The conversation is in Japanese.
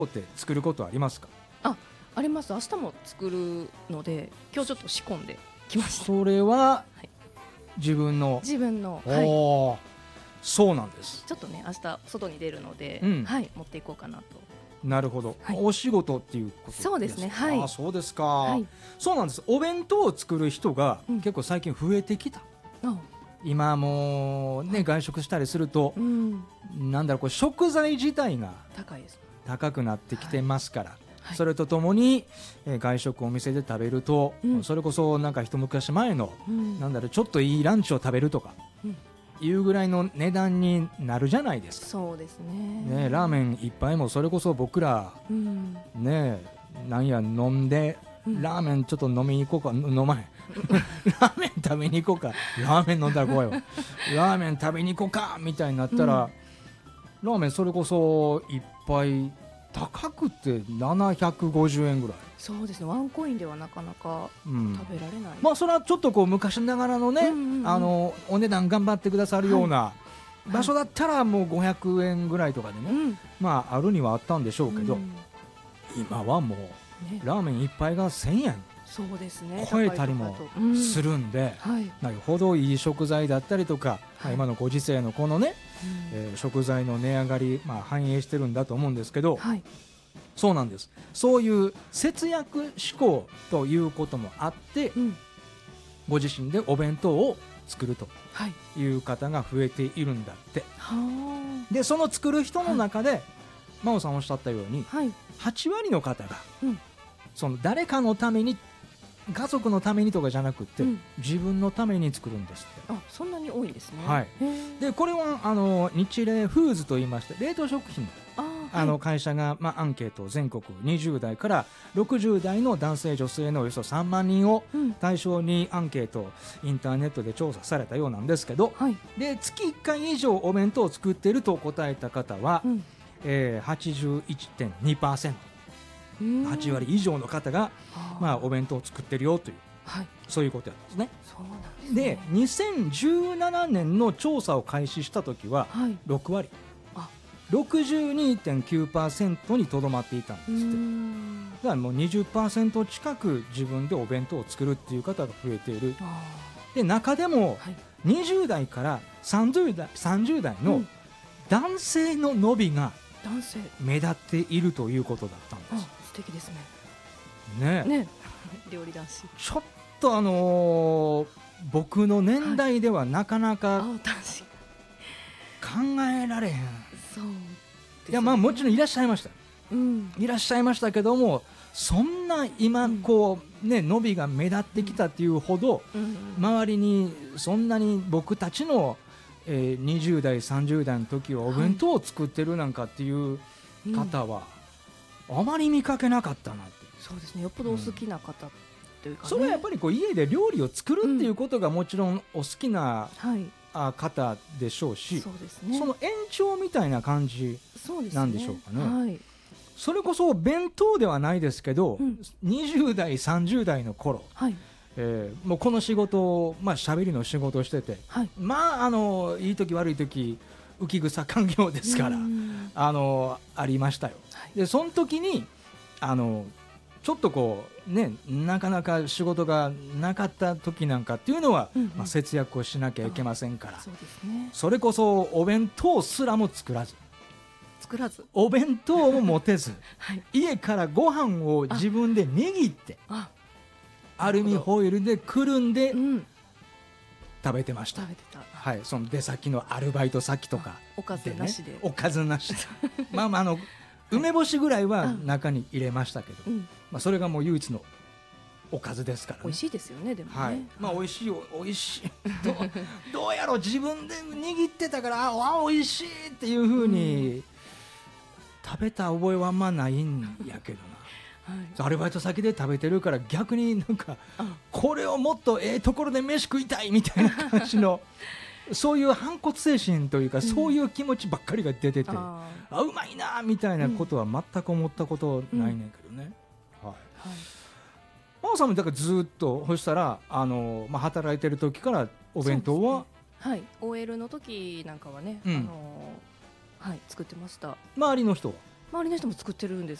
って作ることありますか？ あります。明日も作るので今日ちょっと仕込んできました。 それははい自分の、 自分の、はい、 おー、そうなんです。 ちょっとね明日外に出るので、 うんはい、持っていこうかなと。 なるほど、 はいお仕事っていうことですか？ そうですねはい。 そうですか、 はいそうなんです。お弁当を作る人が結構最近増えてきた。 あ今もうね、外食したりすると、なんだろう、こう食材自体が高いです。 高くなってきてますから、 はいそれとともに、外食お店で食べると、それこそなんか一昔前の、なんだろう、ちょっといいランチを食べるとか、いうぐらいの値段になるじゃないですか。 そうですね。 ラーメン一杯もそれこそ僕ら、ね、なんや飲んで、ラーメンちょっと飲みに行こうか、飲まへんラーメン食べに行こうか、ラーメン飲んだら怖いわラーメン食べに行こうかみたいになったら、ラーメンそれこそ一杯高くて750円ぐらい。 そうですね。ワンコインではなかなか食べられない。 まあそれはちょっとこう昔ながらのね、お値段頑張ってくださるような場所だったらもう500円ぐらいとかでね、まああるにはあったんでしょうけど、今はもうラーメン一杯が1000円そうですね、 超えたりもするんで、なるほどいい食材だったりとか、今のご時世のこのね、食材の値上がり、反映してるんだと思うんですけど、そうなんです。そういう節約志向ということもあって、ご自身でお弁当を作るという方が増えているんだって。でその作る人の中で、真央さんおっしゃったように、8割の方が、その誰かのために、家族のためにとかじゃなくて、自分のために作るんですって。 そんなに多いんですね。 でこれは日霊フーズといいまして、冷凍食品の会社が、アンケートを全国20代から60代の男性女性のおよそ3万人を対象にアンケートをインターネットで調査されたようなんですけど、で月1回以上お弁当を作っていると答えた方は、81.2%、8割以上の方が、お弁当を作ってるよという、そういうことやったんですね。で2017年の調査を開始した時は6割、62.9% にとどまっていたんですって。だからもう 20% 近く自分でお弁当を作るっていう方が増えている。で中でも20代から30代の男性の伸びが目立っているということだったんです。 素敵ですね。 ね料理男子。 ちょっと僕の年代ではなかなか考えられへん。いやもちろんいらっしゃいました、いらっしゃいましたけども、そんな今こうね伸びが目立ってきたっていうほど、周りにそんなに僕たちの、20代30代の時はお弁当を作ってるなんかっていう方はあまり見かけなかったなって。 そうですね、よっぽどお好きな方というかね、 それはやっぱりこう家で料理を作るっていうことがもちろんお好きな方でしょうし、その延長みたいな感じなんでしょうかね。それこそ弁当ではないですけど、20代30代の頃、もうこの仕事を喋りの仕事をしてて、いい時悪い時浮き草環境ですから、ありましたよ。でその時にちょっとこうね、なかなか仕事がなかった時なんかっていうのは、節約をしなきゃいけませんから、それこそお弁当すらも作らずお弁当も持てず、家からご飯を自分で握ってアルミホイルでくるんで食べてました。その出先のアルバイト先とかおかずなしで、 おかずなしで梅干しぐらいは中に入れましたけど、それがもう唯一のおかずですからね。 美味しいですよね。でもね、 美味しいどうやろう、自分で握ってたから美味しいっていう風に食べた覚えはあんまないんやけどな、アルバイト先で食べてるから逆になんかこれをもっとところで飯食いたいみたいな感じのそういう反骨精神というか、そういう気持ちばっかりが出てて、うまいなみたいなことは全く思ったことないねんけどね。真央さんもだからずっとそしたら働いてる時からお弁当は、 OL の時なんかはね、作ってました。 周りの人は周りの人も作ってるんです